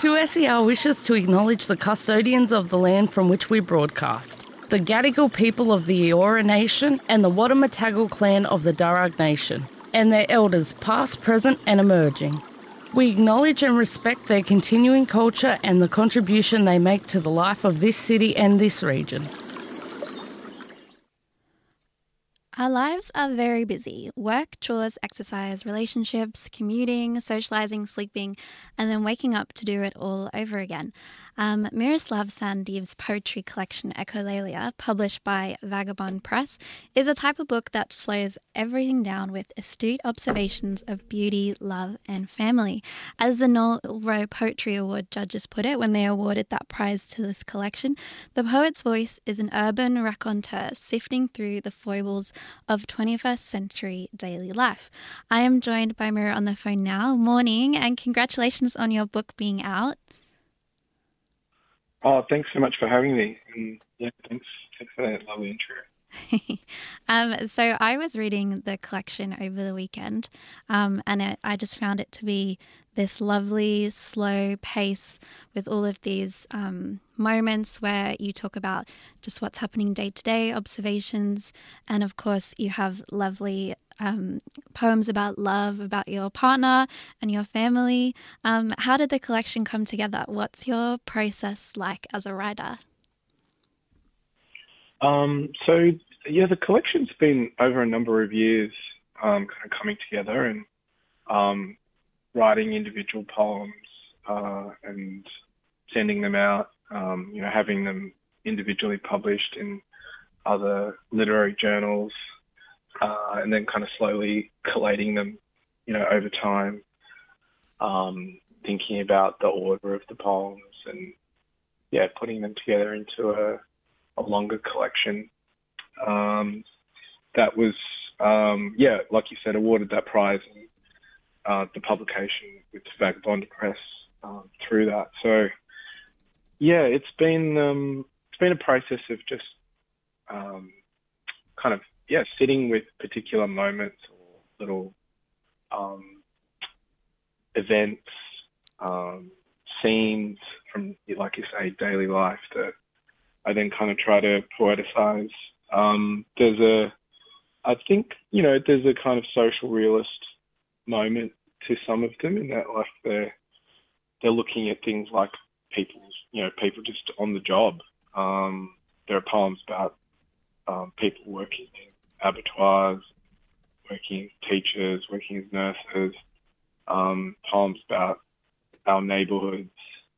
2SER wishes to acknowledge the custodians of the land from which we broadcast, the Gadigal people of the Eora Nation and the Wadamatagal clan of the Darug Nation, and their elders past, present and emerging. We acknowledge and respect their continuing culture and the contribution they make to the life of this city and this region. Our lives are very busy. Work, chores, exercise, relationships, commuting, socialising, sleeping, and then waking up to do it all over again. Miroslav Sandiv's poetry collection Echolalia, published by Vagabond Press, is a type of book that slows everything down with astute observations of beauty, love and family. As the Noel Rowe Poetry Award judges put it when they awarded that prize to this collection, the poet's voice is an urban raconteur sifting through the foibles of 21st century daily life. I am joined by Miro on the phone now. Morning, and congratulations on your book being out. Oh, thanks so much for having me. And yeah, thanks for that lovely intro. So I was reading the collection over the weekend, and I just found it to be this lovely, slow pace with all of these moments where you talk about just what's happening day to day, observations, and of course you have lovely poems about love, about your partner and your family. How did the collection come together? What's your process like as a writer? The collection's been over a number of years kind of coming together and writing individual poems and sending them out, having them individually published in other literary journals, and then kind of slowly collating them, over time, thinking about the order of the poems and, putting them together into a longer collection. That was, like you said, awarded that prize in the publication with Vagabond Press through that. So, it's been a process of just sitting with particular moments or little events, scenes from, like you say, daily life that I then kind of try to poeticize. There's a kind of social realist moment to some of them in that, like they're looking at things like people just on the job. There are poems about people working in abattoirs, working as teachers, working as nurses, poems about our neighbourhoods,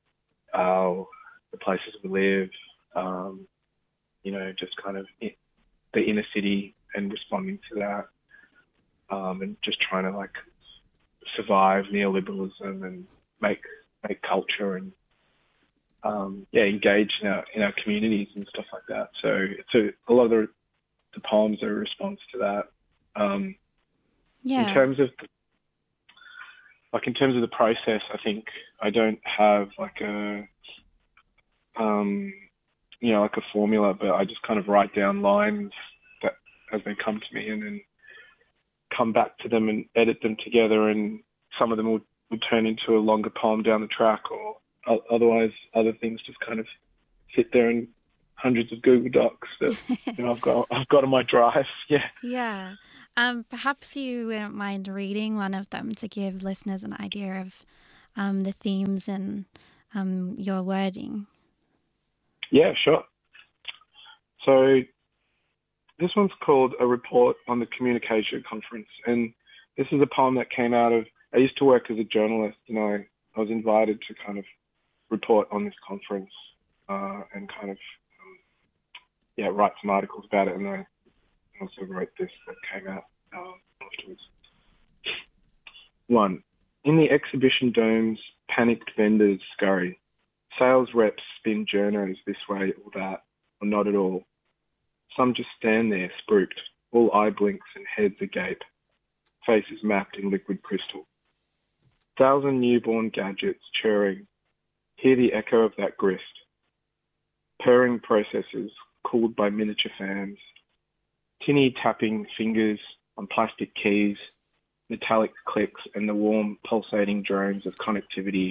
the places we live, just kind of the inner city and responding to that, and just trying to survive neoliberalism and make culture and engage in our communities and stuff like that. So it's a lot of the poems are a response to that. In terms of the process, I think I don't have a formula, but I just kind of write down lines that as they come to me and then come back to them and edit them together, and some of them would turn into a longer poem down the track, or otherwise other things just kind of sit there in hundreds of Google Docs that I've got on my drive. Yeah. Perhaps you wouldn't mind reading one of them to give listeners an idea of the themes and your wording. Yeah, sure. So this one's called A Report on the Communication Conference, and this is a poem that came out of, I used to work as a journalist, and I was invited to kind of report on this conference and kind of write some articles about it, and I also wrote this that came out afterwards. 1. In the exhibition domes, panicked vendors scurry. Sales reps spin journos this way or that, or not at all. Some just stand there, spooked, all eye blinks and heads agape, faces mapped in liquid crystal. 1,000 newborn gadgets churring. Hear the echo of that grist. Purring processors, cooled by miniature fans. Tinny tapping fingers on plastic keys, metallic clicks, and the warm, pulsating drones of connectivity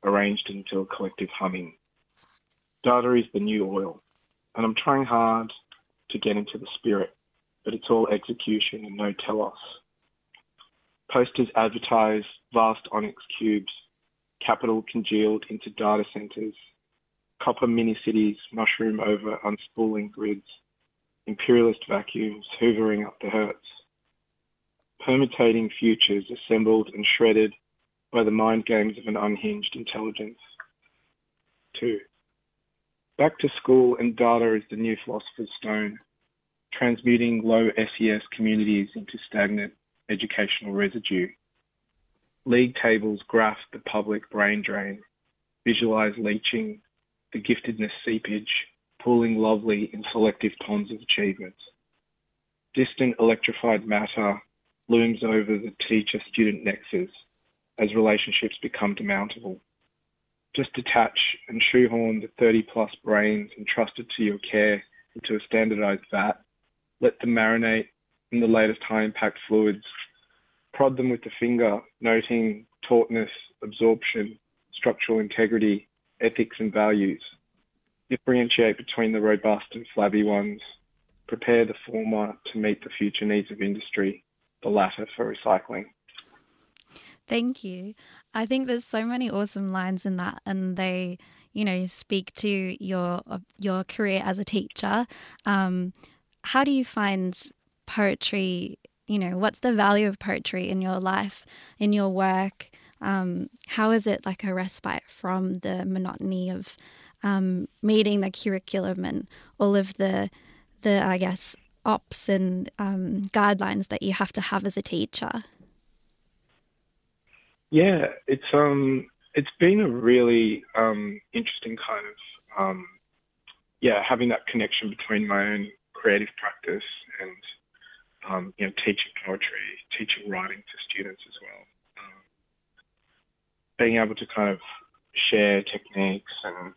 arranged into a collective humming. Data is the new oil, and I'm trying hard to get into the spirit, but it's all execution and no telos. Posters advertise vast onyx cubes, capital congealed into data centres, copper mini-cities mushroom over unspooling grids, imperialist vacuums hoovering up the hertz. Permutating futures assembled and shredded by the mind games of an unhinged intelligence. 2. Back to school and data is the new philosopher's stone, transmuting low SES communities into stagnant educational residue. League tables graph the public brain drain, visualize leaching, the giftedness seepage, pooling lovely in selective ponds of achievement. Distant electrified matter looms over the teacher-student nexus as relationships become demountable. Just detach and shoehorn the 30-plus brains entrusted to your care into a standardized vat. Let them marinate in the latest high-impact fluids. Prod them with the finger, noting tautness, absorption, structural integrity, ethics and values. Differentiate between the robust and flabby ones. Prepare the former to meet the future needs of industry, the latter for recycling. Thank you. I think there's so many awesome lines in that, and they, speak to your career as a teacher. How do you find poetry? What's the value of poetry in your life, in your work? How is it like a respite from the monotony of meeting the curriculum and all of the I guess, ops and guidelines that you have to have as a teacher? Yeah, it's been a really interesting kind of having that connection between my own creative practice and teaching poetry, teaching writing to students as well. Being able to kind of share techniques and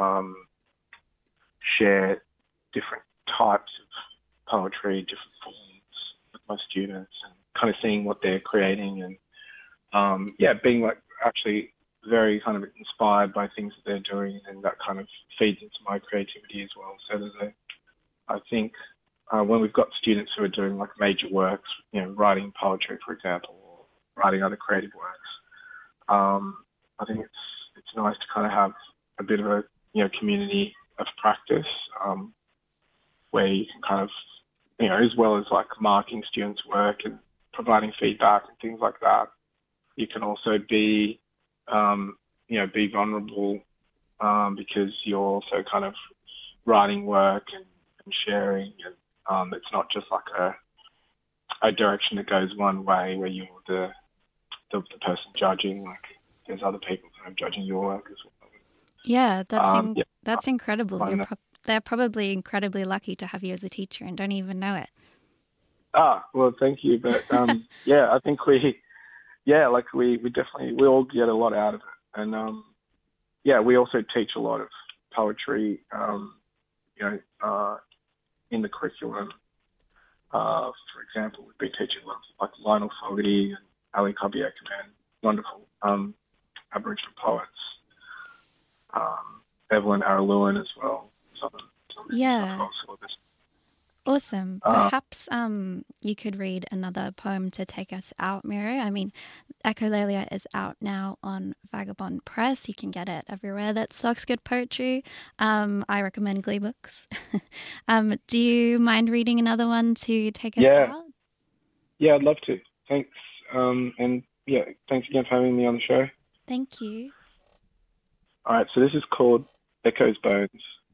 share different types of poetry, different forms with my students, and kind of seeing what they're creating and being like actually very kind of inspired by things that they're doing, and that kind of feeds into my creativity as well. So I think when we've got students who are doing like major works, writing poetry, for example, or writing other creative works, I think it's nice to kind of have a bit of a community of practice where you can kind of as well as like marking students' work and providing feedback and things like that, you can also be be vulnerable because you're also kind of writing work and sharing, and it's not just like a direction that goes one way where you're the person judging. Like there's other people kind of judging your work as well. Yeah, that's incredible. They're probably incredibly lucky to have you as a teacher and don't even know it. Well, thank you. But I think we definitely, we all get a lot out of it. And we also teach a lot of poetry, in the curriculum. For example, we've been teaching like Lionel Fogarty and Ali Cubby Ackerman, wonderful Aboriginal poets. Evelyn Araluen as well. Yeah. Awesome. Perhaps you could read another poem to take us out, Miro. I mean, Echolalia is out now on Vagabond Press. You can get it everywhere that stocks good poetry. I recommend Glee Books. Do you mind reading another one to take us out? Yeah, I'd love to. Thanks. Thanks again for having me on the show. Thank you. All right, so this is called Echo's Bones.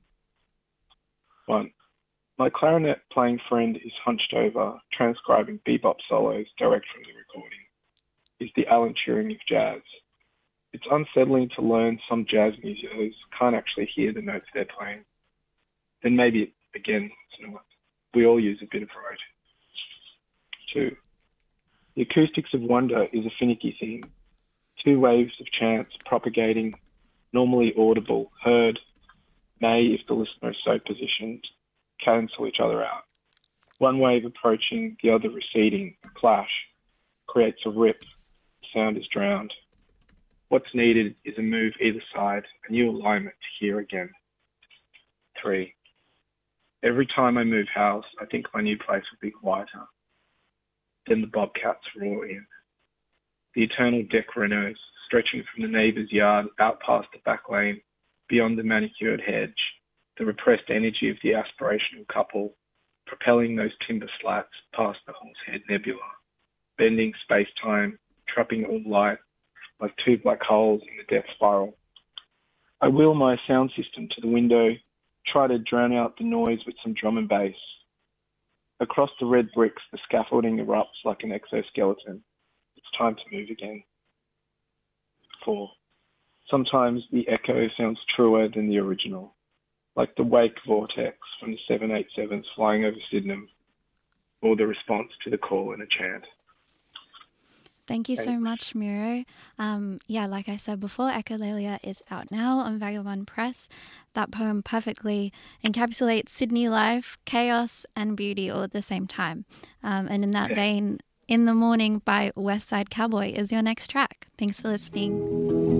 1. My clarinet-playing friend is hunched over, transcribing bebop solos direct from the recording. He's the Alan Turing of jazz. It's unsettling to learn some jazz musicians can't actually hear the notes they're playing. Then maybe, again, it's not. We all use a bit of rote. 2. The acoustics of wonder is a finicky thing. 2 waves of chants propagating, normally audible, heard, may, if the listener is so positioned, cancel each other out. One wave approaching, the other receding, a clash, creates a rip, sound is drowned. What's needed is a move either side, a new alignment to here again. 3. Every time I move house, I think my new place will be quieter. Then the bobcats roar in. The eternal deck Renaults, stretching from the neighbour's yard out past the back lane, beyond the manicured hedge, the repressed energy of the aspirational couple, propelling those timber slats past the Horsehead Nebula, bending space-time, trapping all light, like two black holes in the death spiral. I wheel my sound system to the window, try to drown out the noise with some drum and bass. Across the red bricks, the scaffolding erupts like an exoskeleton. It's time to move again. 4. Sometimes the echo sounds truer than the original, like the wake vortex from the 787s flying over Sydenham, or the response to the call in a chant. Thank you so much, Miro. Like I said before, Echolalia is out now on Vagabond Press. That poem perfectly encapsulates Sydney life, chaos and beauty all at the same time. And in that vein, In the Morning by West Side Cowboy is your next track. Thanks for listening.